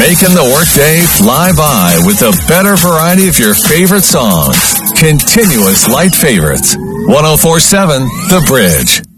making the workday fly by with a better variety of your favorite songs. Continuous light favorites. 104.7 The Bridge.